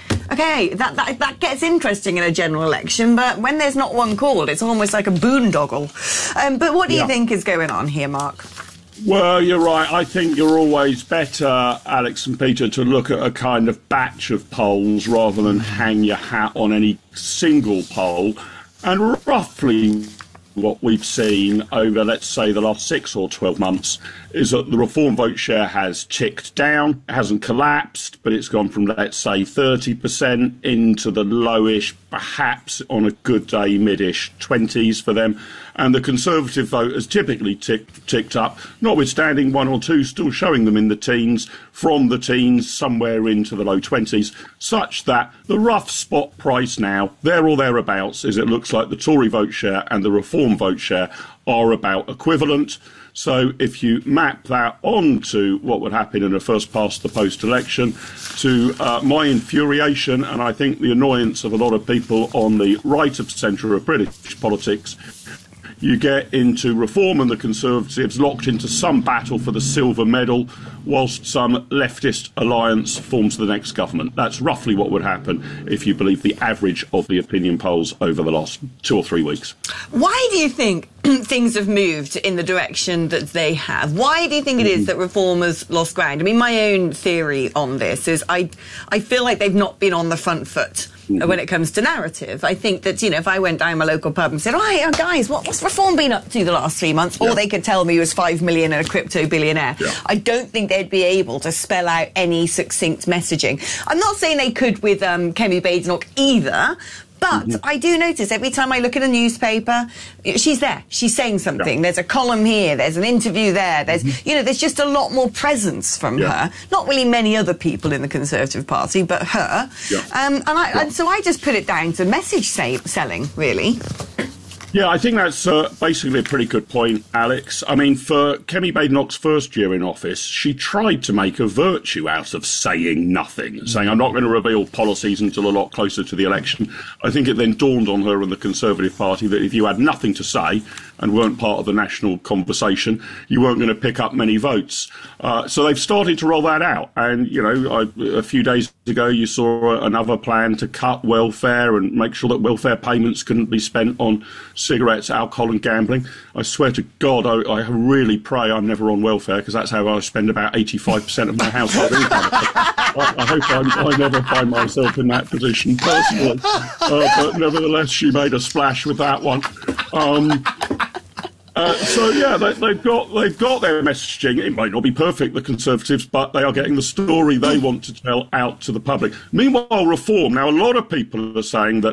OK, that, that that gets interesting in a general election, but when there's not one called, it's almost like a boondoggle. Um, but what do Yeah. you think is going on here, Mark? Well, you're right. I think you're always better, Alex and Peter, to look at a kind of batch of polls rather than hang your hat on any single poll. And roughly what we've seen over, let's say, the last six or twelve months is that the Reform vote share has ticked down. It hasn't collapsed, but it's gone from, let's say, thirty percent into the lowish, perhaps on a good day, mid-ish twenties for them. And the Conservative vote has typically ticked, ticked up, notwithstanding one or two still showing them in the teens, from the teens somewhere into the low twenties, such that the rough spot price now, there or thereabouts, is it looks like the Tory vote share and the Reform vote share are about equivalent. So if you map that onto what would happen in a First Past the Post election, to uh, my infuriation and I think the annoyance of a lot of people on the right of centre of British politics, you get into Reform and the Conservatives locked into some battle for the silver medal, whilst some leftist alliance forms the next government. That's roughly what would happen if you believe the average of the opinion polls over the last two or three weeks. Why do you think things have moved in the direction that they have? Why do you think it is that Reform has lost ground? I mean, my own theory on this is I, I feel like they've not been on the front foot when it comes to narrative. I think that, you know, if I went down my local pub and said, oh, hey, guys, what, what's Reform been up to the last three months? All they could tell me was five million and a crypto billionaire. Yeah. I don't think they'd be able to spell out any succinct messaging. I'm not saying they could with um, Kemi Badenoch either, but Mm-hmm. I do notice every time I look at a newspaper, she's there. She's saying something. There's a column here. There's an interview there. There's, you know, there's just a lot more presence from Yeah. her. Not really many other people in the Conservative Party, but her. Yeah. Um, and, I, Yeah. and so I just put it down to message sa- selling, really. Yeah, I think that's uh, basically a pretty good point, Alex. I mean, for Kemi Badenoch's first year in office, she tried to make a virtue out of saying nothing, saying, I'm not going to reveal policies until a lot closer to the election. I think it then dawned on her and the Conservative Party that if you had nothing to say and weren't part of the national conversation, you weren't going to pick up many votes. Uh, so they've started to roll that out. And, you know, I, a few days ago, you saw another plan to cut welfare and make sure that welfare payments couldn't be spent on cigarettes, alcohol and gambling. I swear to God, I, I really pray I'm never on welfare, because that's how I spend about eighty-five percent of my household income. I, I hope I'm, I never find myself in that position personally. Uh, but nevertheless, she made a splash with that one. Um, Uh, so yeah, they, they've got they've got their messaging. It might not be perfect, the Conservatives, but they are getting the story they want to tell out to the public. Meanwhile, Reform. Now, a lot of people are saying that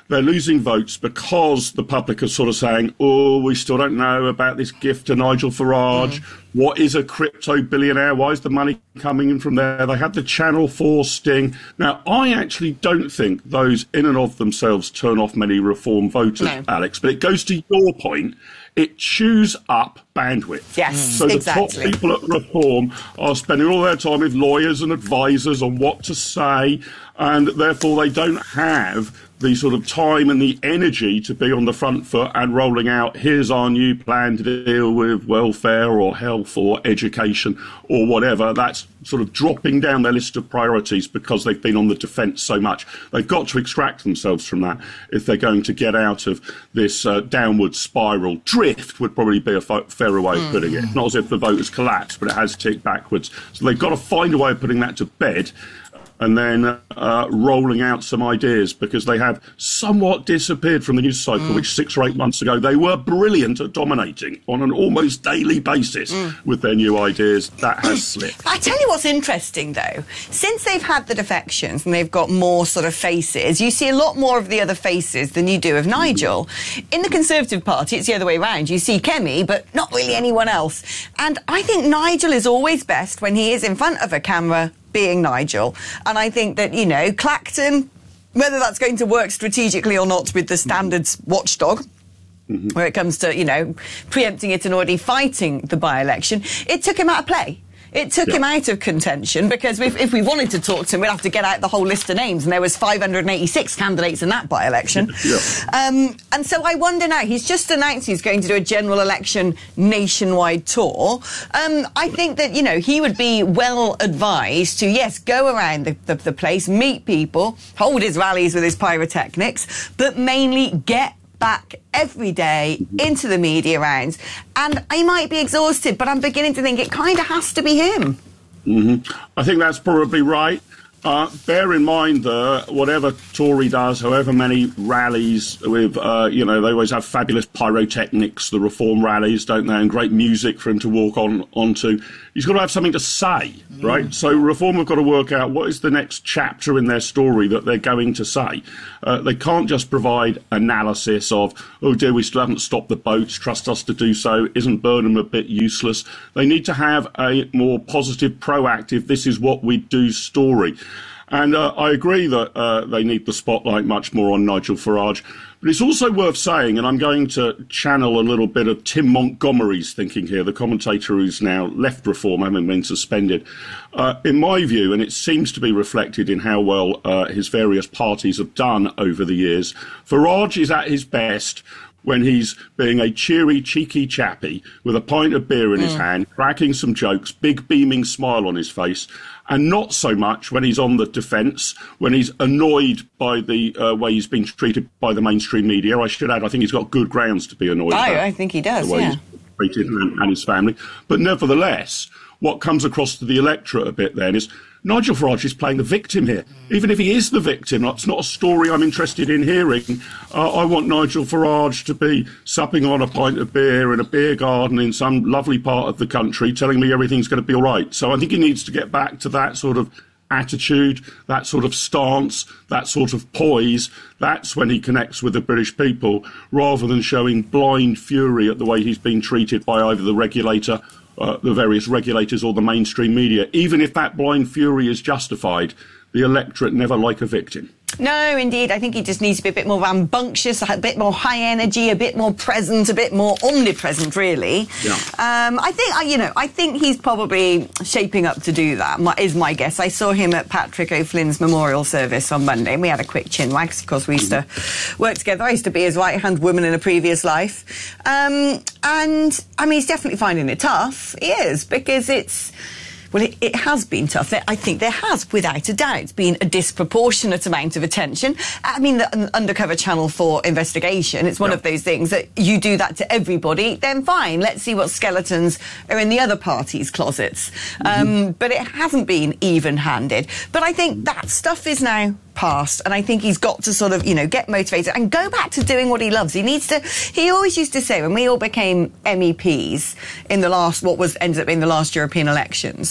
they're losing votes because the public are sort of saying, oh, we still don't know about this gift to Nigel Farage. Mm. What is a crypto billionaire? Why is the money coming in from there? They had the Channel four sting. Now, I actually don't think those in and of themselves turn off many Reform voters, no. Alex, but it goes to your point. It chews up bandwidth. Yes, so the exactly. top people at Reform are spending all their time with lawyers and advisors on what to say, and therefore they don't have the sort of time and the energy to be on the front foot and rolling out, here's our new plan to deal with welfare or health or education or whatever. That's sort of dropping down their list of priorities because they've been on the defence so much. They've got to extract themselves from that if they're going to get out of this uh, downward spiral. Drift would probably be a f- fairer way of putting it. It's not as if the vote has collapsed, but it has ticked backwards. So they've got to find a way of putting that to bed and then uh, rolling out some ideas, because they have somewhat disappeared from the news cycle, mm. which six or eight months ago they were brilliant at dominating on an almost daily basis mm. with their new ideas. That has slipped. I tell you what's interesting, though. Since they've had the defections and they've got more sort of faces, you see a lot more of the other faces than you do of Nigel. Mm. In the Conservative Party, it's the other way around. You see Kemi, but not really anyone else. And I think Nigel is always best when he is in front of a camera being Nigel. And I think that, you know, Clacton, whether that's going to work strategically or not with the standards watchdog, mm-hmm. where it comes to, you know, preempting it and already fighting the by-election, it took him out of play. It took yeah. him out of contention, because if, if we wanted to talk to him, we'd have to get out the whole list of names, and there was five hundred eighty-six candidates in that by-election. Yeah. Um, and so I wonder now, he's just announced he's going to do a general election nationwide tour. Um, I think that, you know, he would be well advised to, yes, go around the, the, the place, meet people, hold his rallies with his pyrotechnics, but mainly get back every day into the media rounds. And I might be exhausted, but I'm beginning to think it kind of has to be him. Mm-hmm. I think that's probably right. Uh, bear in mind that whatever Tory does, however many rallies with, uh, you know, they always have fabulous pyrotechnics, the Reform rallies, don't they, and great music for him to walk on onto. He's got to have something to say, mm. right? So Reform have got to work out what is the next chapter in their story that they're going to say. Uh, they can't just provide analysis of, oh dear, we still haven't stopped the boats, trust us to do so, isn't Burnham a bit useless? They need to have a more positive, proactive, this is what we do story. And uh, I agree that uh, they need the spotlight much more on Nigel Farage. But it's also worth saying, and I'm going to channel a little bit of Tim Montgomery's thinking here, the commentator who's now left Reform, having been suspended. Uh, in my view, and it seems to be reflected in how well uh, his various parties have done over the years, Farage is at his best when he's being a cheery, cheeky chappy with a pint of beer in mm. his hand, cracking some jokes, big beaming smile on his face, and not so much when he's on the defence, when he's annoyed by the uh, way he's been treated by the mainstream media. I should add, I think he's got good grounds to be annoyed. I, I think he does, the way yeah. he's treated and, and his family. But nevertheless, what comes across to the electorate a bit then is Nigel Farage is playing the victim here. Even if he is the victim, it's not a story I'm interested in hearing. Uh, I want Nigel Farage to be supping on a pint of beer in a beer garden in some lovely part of the country, telling me everything's going to be all right. So I think he needs to get back to that sort of attitude, that sort of stance, that sort of poise. That's when he connects with the British people, rather than showing blind fury at the way he's been treated by either the regulator, Uh, the various regulators or the mainstream media. Even if that blind fury is justified, the electorate never like a victim. No, indeed. I think he just needs to be a bit more rambunctious, a bit more high energy, a bit more present, a bit more omnipresent, really. Yeah. Um, I think, you know, I think he's probably shaping up to do that, is my guess. I saw him at Patrick O'Flynn's memorial service on Monday, and we had a quick chin wag, because we used mm-hmm. to work together. I used to be his right-hand woman in a previous life. Um, and, I mean, he's definitely finding it tough. He is, because it's... Well, it, it has been tough. I think there has, without a doubt, been a disproportionate amount of attention. I mean, the undercover Channel four investigation, it's one yeah. of those things that you do that to everybody, then fine, let's see what skeletons are in the other parties' closets. Mm-hmm. Um, but it hasn't been even-handed. But I think that stuff is now past, and I think he's got to sort of, you know, get motivated and go back to doing what he loves. He needs to, he always used to say, when we all became M E Ps in the last, what was ended up being the last European elections,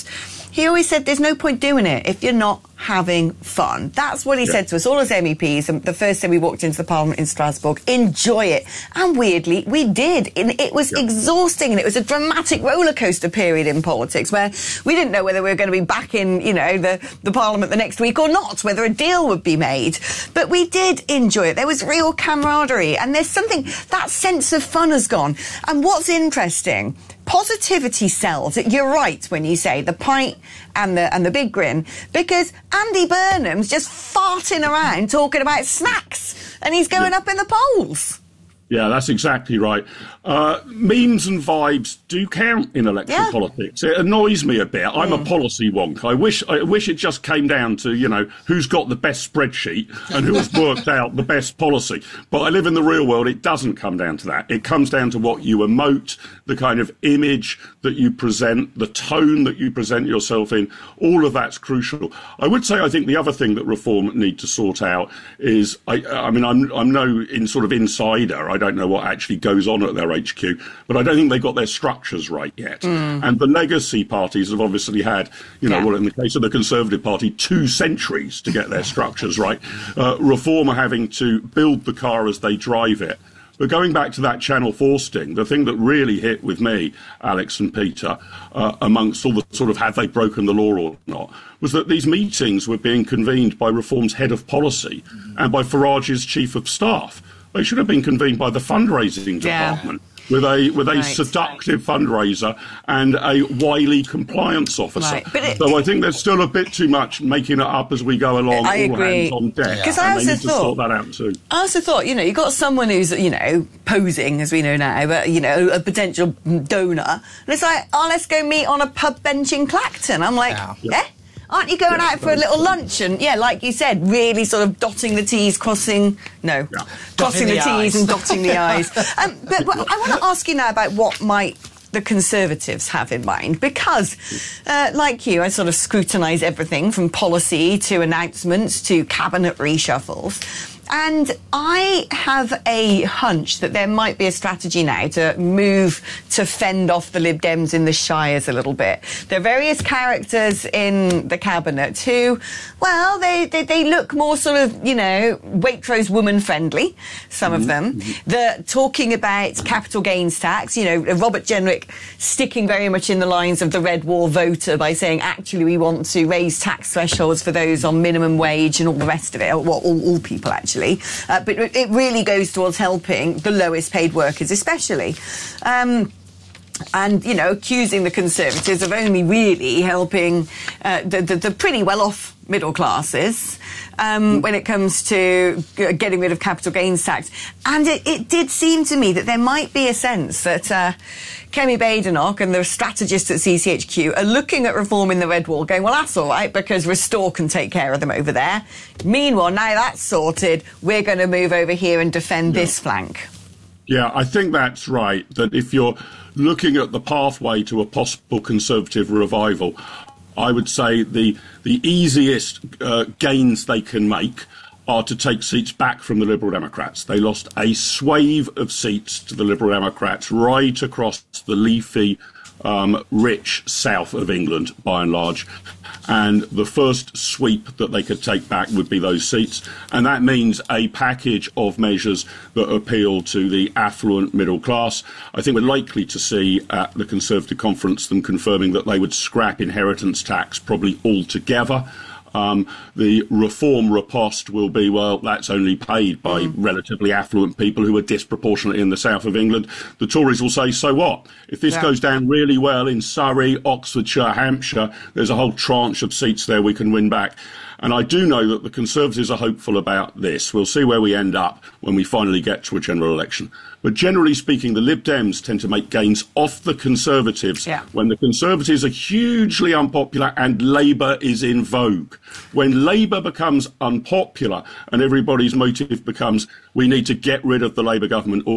he always said there's no point doing it if you're not having fun. That's what he yeah. said to us, all as M E Ps, and the first day we walked into the Parliament in Strasbourg. Enjoy it. And weirdly, we did. And it was yeah. exhausting, and it was a dramatic roller coaster period in politics where we didn't know whether we were going to be back in, you know, the, the Parliament the next week or not, whether a deal would be made. But we did enjoy it. There was real camaraderie, and there's something, that sense of fun has gone. And what's interesting, positivity sells. You're right when you say the pint and the and the big grin, because Andy Burnham's just farting around talking about snacks, and he's going yeah. up in the polls. Yeah, that's exactly right. Uh, memes and vibes do count in election yeah. politics. It annoys me a bit. I'm mm. a policy wonk. I wish I wish it just came down to, you know, who's got the best spreadsheet and who has worked out the best policy. But I live in the real world. It doesn't come down to that. It comes down to what you emote, the kind of image that you present, the tone that you present yourself in. All of that's crucial. I would say I think the other thing that Reform need to sort out is, I, I mean, I'm, I'm no in sort of insider. I don't know what actually goes on at their H Q, but I don't think they've got their structures right yet. Mm. And the legacy parties have obviously had, you know, yeah. well, in the case of the Conservative Party, two centuries to get their structures right. Uh, Reform are having to build the car as they drive it. But going back to that Channel four sting, the thing that really hit with me, Alex and Peter, uh, amongst all the sort of have they broken the law or not, was that these meetings were being convened by Reform's head of policy and by Farage's chief of staff. They should have been convened by the fundraising department yeah. with a with a right. seductive fundraiser and a wily compliance officer. Right. But it, so I think there's still a bit too much making it up as we go along. I all agree. Hands on deck. Because I also need to thought sort that out too. I also thought, you know, you've got someone who's, you know, posing, as we know now, but, you know, a potential donor. And it's like, oh, let's go meet on a pub bench in Clacton. I'm like, yeah. yeah. Aren't you going yeah, out for a little lunch? And, yeah, like you said, really sort of dotting the T's, crossing... No, yeah. crossing the, the T's and dotting the I's. Um, but, but I want to ask you now about what might the Conservatives have in mind, because, uh, like you, I sort of scrutinise everything from policy to announcements to cabinet reshuffles. And I have a hunch that there might be a strategy now to move to fend off the Lib Dems in the Shires a little bit. There are various characters in the cabinet who, well, they, they, they look more sort of, you know, Waitrose woman-friendly, some mm-hmm. of them. They're talking about capital gains tax, you know, Robert Jenrick sticking very much in the lines of the Red Wall voter by saying, actually, we want to raise tax thresholds for those on minimum wage and all the rest of it, well, all, all people, actually. Uh, but it really goes towards helping the lowest paid workers especially. Um, and, you know, accusing the Conservatives of only really helping uh, the, the, the pretty well-off middle classes um, when it comes to g- getting rid of capital gains tax. And it, it did seem to me that there might be a sense that uh, Kemi Badenoch and the strategists at C C H Q are looking at reforming the Red Wall, going, well, that's all right, because Restore can take care of them over there. Meanwhile, now that's sorted, we're going to move over here and defend yeah. this flank. Yeah, I think that's right, that if you're looking at the pathway to a possible Conservative revival, I would say the the easiest uh, gains they can make are to take seats back from the Liberal Democrats. They lost a swathe of seats to the Liberal Democrats right across the leafy, um, rich south of England, by and large. And the first sweep that they could take back would be those seats. And that means a package of measures that appeal to the affluent middle class. I think we're likely to see at the Conservative conference them confirming that they would scrap inheritance tax probably altogether. Um, the reform riposte will be, well, that's only paid by mm. relatively affluent people who are disproportionately in the south of England. The Tories will say, so what? If this yeah. goes down really well in Surrey, Oxfordshire, Hampshire, there's a whole tranche of seats there we can win back. And I do know that the Conservatives are hopeful about this. We'll see where we end up when we finally get to a general election. But generally speaking, the Lib Dems tend to make gains off the Conservatives yeah. when the Conservatives are hugely unpopular and Labour is in vogue. When Labour becomes unpopular and everybody's motive becomes we need to get rid of the Labour government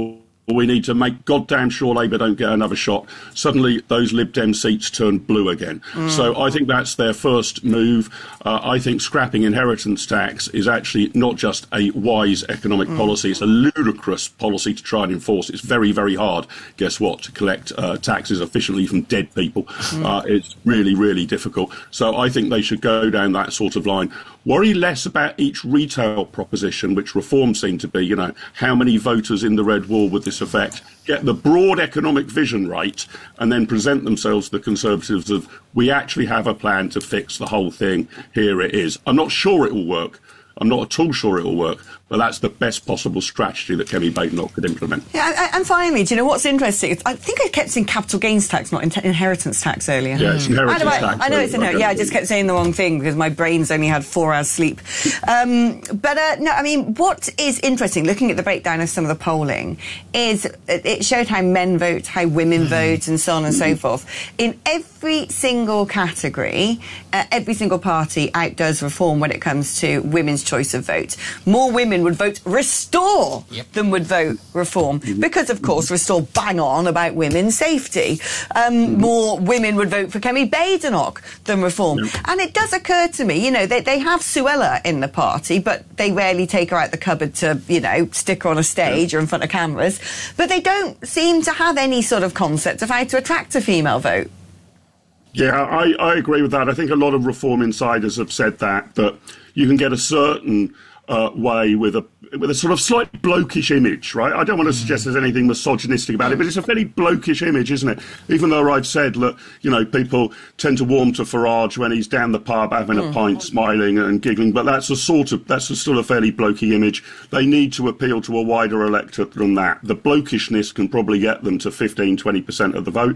we need to make goddamn sure Labour don't get another shot. Suddenly, those Lib Dem seats turn blue again. Mm. So I think that's their first move. Uh, I think scrapping inheritance tax is actually not just a wise economic mm. policy, it's a ludicrous policy to try and enforce. It's very, very hard, guess what, to collect uh, taxes efficiently from dead people. Mm. Uh, it's really, really difficult. So I think they should go down that sort of line. Worry less about each retail proposition, which reform seem to be, you know, how many voters in the red wall would this affect? Get the broad economic vision right and then present themselves to the Conservatives of, we actually have a plan to fix the whole thing. Here it is. I'm not sure it will work. I'm not at all sure it will work, but that's the best possible strategy that Kemi Badenoch could implement. Yeah, and finally, do you know what's interesting? I think I kept saying capital gains tax, not in- inheritance tax earlier. Yeah, it's inheritance I, tax. I know it's inheritance. Yeah, I just kept saying the wrong thing because my brain's only had four hours sleep. Um, but uh, no, I mean, what is interesting, looking at the breakdown of some of the polling, is it showed how men vote, how women vote, and so on and so forth. In every single category, uh, every single party outdoes reform when it comes to women's choice of vote. More women would vote restore yep. than would vote reform because, of course, restore bang on about women's safety. Um, mm-hmm. More women would vote for Kemi Badenoch than reform. Yep. And it does occur to me, you know, they, they have Suella in the party, but they rarely take her out the cupboard to, you know, stick her on a stage yep. or in front of cameras. But they don't seem to have any sort of concept of how to attract a female vote. Yeah, I, I agree with that. I think a lot of reform insiders have said that, that you can get a certain uh, way with a with a sort of slight blokish image, right? I don't want to suggest there's anything misogynistic about it, but it's a fairly blokish image, isn't it? Even though I've said, look, you know, people tend to warm to Farage when he's down the pub having a pint, smiling and giggling, but that's a sort of, that's a still a fairly blokey image. They need to appeal to a wider electorate than that. The blokishness can probably get them to fifteen, twenty percent of the vote.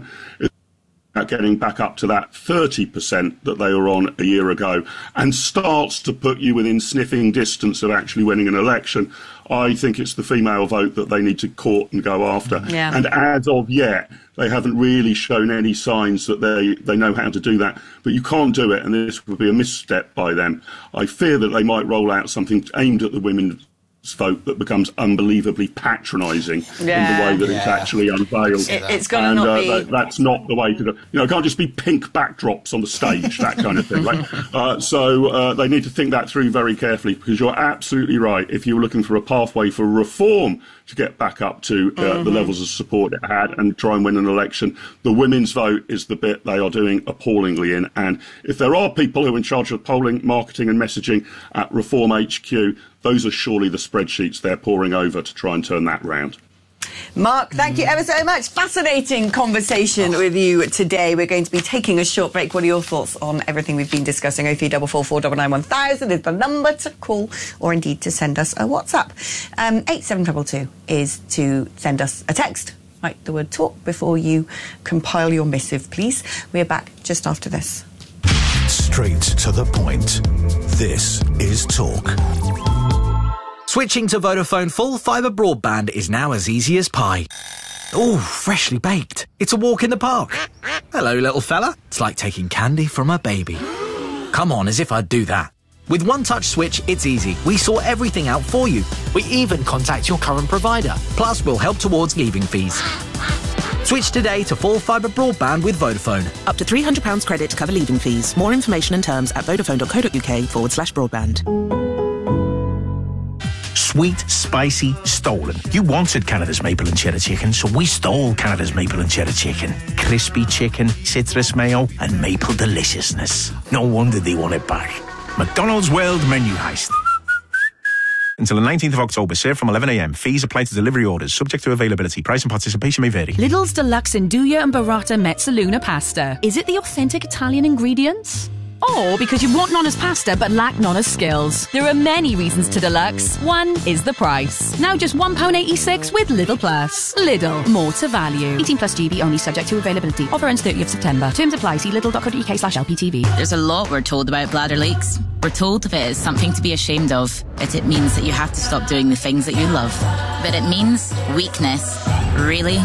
Getting back up to that thirty percent that they were on a year ago and starts to put you within sniffing distance of actually winning an election. I think it's the female vote that they need to court and go after. Yeah. And as of yet, they haven't really shown any signs that they, they know how to do that. But you can't do it, and this would be a misstep by them. I fear that they might roll out something aimed at the women vote that becomes unbelievably patronising yeah. in the way that yeah. it's actually unveiled. It, it's going to and, not uh, be... that, that's not the way to go. You know, it can't just be pink backdrops on the stage, that kind of thing. Right? Uh, so uh, they need to think that through very carefully, because you're absolutely right. If you were looking for a pathway for reform to get back up to uh, mm-hmm. the levels of support it had and try and win an election, the women's vote is the bit they are doing appallingly in. And if there are people who are in charge of polling, marketing and messaging at Reform H Q, those are surely the spreadsheets they're pouring over to try and turn that round. Mark, thank you ever so much. Fascinating conversation with you today. We're going to be taking a short break. What are your thoughts on everything we've been discussing? oh three four four, four nine nine, one thousand is the number to call, or indeed to send us a WhatsApp. Um, eight seven two two is to send us a text. Write the word talk before you compile your missive, please. We're back just after this. Straight to the point. This is Talk. Switching to Vodafone full fibre broadband is now as easy as pie. Ooh, freshly baked. It's a walk in the park. Hello, little fella. It's like taking candy from a baby. Come on, as if I'd do that. With One Touch Switch, it's easy. We sort everything out for you. We even contact your current provider. Plus, we'll help towards leaving fees. Switch today to full fibre broadband with Vodafone. Up to three hundred pounds credit to cover leaving fees. More information and terms at vodafone.co.uk forward slash broadband. Sweet, spicy, stolen. You wanted Canada's maple and cheddar chicken, so we stole Canada's maple and cheddar chicken. Crispy chicken, citrus mayo, and maple deliciousness. No wonder they want it back. McDonald's World Menu Heist. Until the nineteenth of October, serve from eleven a m. Fees apply to delivery orders, subject to availability. Price and participation may vary. Lidl's Deluxe Nduja and Burrata Mezzaluna pasta. Is it the authentic Italian ingredients? Or because you want Nonna's pasta but lack Nonna's skills? There are many reasons to deluxe. One is the price. Now just one pound eighty-six with Lidl Plus. Lidl, more to value. eighteen plus G B only, subject to availability. Offer ends thirtieth of September. Terms apply. See lidl.co.uk slash LPTV. There's a lot we're told about bladder leaks. We're told if it is something to be ashamed of, that it means that you have to stop doing the things that you love. But it means weakness. Really?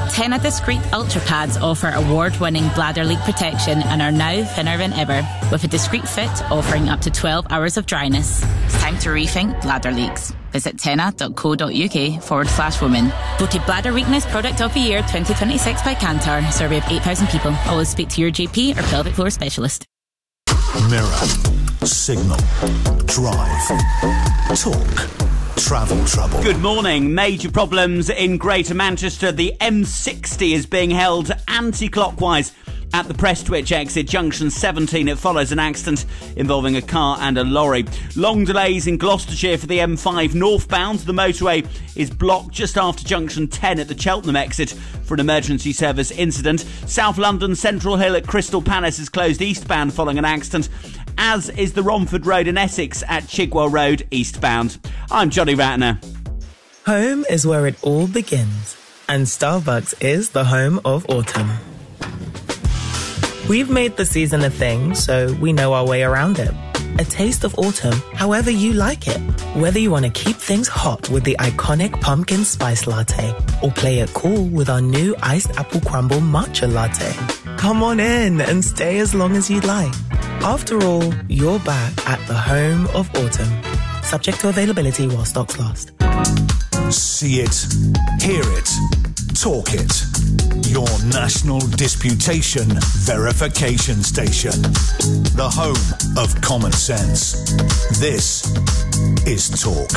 Tena Discreet Ultra Pads offer award-winning bladder leak protection and are now thinner than ever, with a discreet fit offering up to twelve hours of dryness. It's time to rethink bladder leaks. Visit tena.co.uk forward slash women. Voted Bladder Weakness Product of the Year twenty twenty-six by Kantar. Survey of eight thousand people. Always speak to your G P or pelvic floor specialist. Mirror, Signal, Drive, Talk, Travel Trouble. Good morning. Major problems in Greater Manchester. The M sixty is being held anti-clockwise at the Prestwich exit, junction seventeen. It follows an accident involving a car and a lorry. Long delays in Gloucestershire for the M five northbound. The motorway is blocked just after junction ten at the Cheltenham exit for an emergency service incident. South London Central Hill at Crystal Palace is closed eastbound following an accident, as is the Romford Road in Essex at Chigwell Road eastbound. I'm Johnny Ratner. Home is where it all begins, and Starbucks is the home of autumn. We've made the season a thing, so we know our way around it. A taste of autumn, however you like it. Whether you want to keep things hot with the iconic pumpkin spice latte, or play it cool with our new iced apple crumble matcha latte. Come on in and stay as long as you'd like. After all, you're back at the home of autumn. Subject to availability while stocks last. See it, hear it, talk it. Your national disputation verification station. The home of common sense. This is Talk.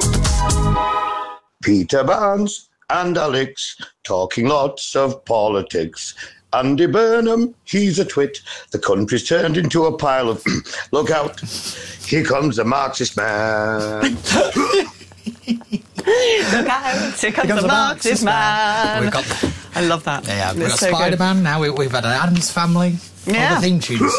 Peter Barnes and Alex talking lots of politics. Andy Burnham, he's a twit. The country's turned into a pile of... Look out. Here comes the Marxist man. Look out, here comes the Marxist man. We've got, I love that. yeah, we've got so Spider-Man, now we, we've had an Addams Family. Yeah. All the theme tunes.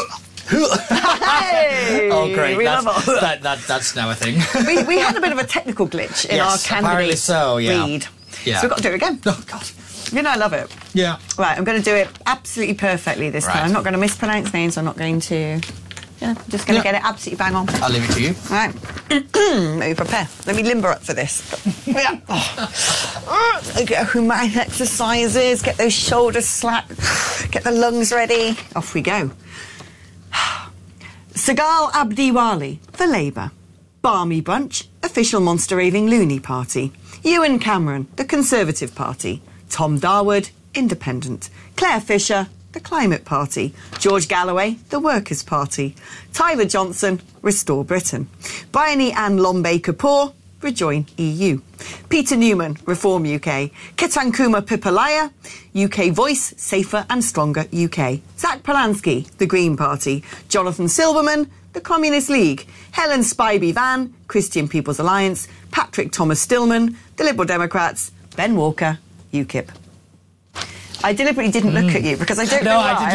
Hey, oh, great. we That's, love it. that, that, that's now a thing. we, we had a bit of a technical glitch in Yes, our apparently candidate so, yeah. read. Yeah. So we've got to do it again. Oh, God. You know, I love it. Yeah. Right, I'm going to do it absolutely perfectly this Right. time. I'm not going to mispronounce names. I'm not going to... You know, I'm just going to Yeah. get it absolutely bang on. I'll leave it to you. All right. Let me prepare. Let me limber up for this. Yeah. Oh. Get humane exercises, get those shoulders slack, get the lungs ready. Off we go. Sagal Abdiwali for Labour. Barmy Bunch, official monster raving loony party. Ewan Cameron, the Conservative Party. Tom Darwood, Independent. Claire Fisher, the Climate Party. George Galloway, the Workers' Party. Tyler Johnson, Restore Britain. Bryony Ann Lombe Kapoor, Rejoin E U. Peter Newman, Reform U K. Kitankuma Pipalaya, U K Voice, Safer and Stronger U K. Zach Polanski, the Green Party. Jonathan Silverman, the Communist League. Helen Spivey Van, Christian People's Alliance. Patrick Thomas Stillman, the Liberal Democrats. Ben Walker, UKIP. I deliberately didn't look at you because I don't No, know I why. did